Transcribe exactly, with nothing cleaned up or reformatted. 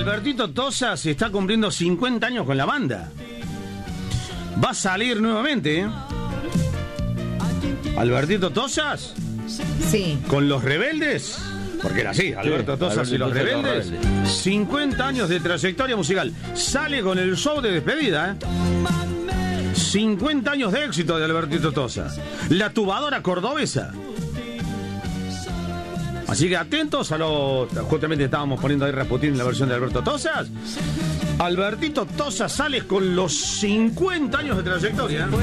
Albertito Tosas está cumpliendo cincuenta años con la banda. Va a salir nuevamente, ¿eh? Albertito Tosas. Sí. Con Los Rebeldes. Porque era así, Alberto Sí, Tosas Alberto y Los Tosas y Los Rebeldes. Rebeldes. cincuenta años de trayectoria musical. Sale con el show de despedida, ¿eh? cincuenta años de éxito de Albertito Tosas. La tubadora cordobesa. Así que atentos a lo... Justamente estábamos poniendo ahí Rasputín en la versión de Alberto Tosas. Albertito Tosas sale con los cincuenta años de trayectoria.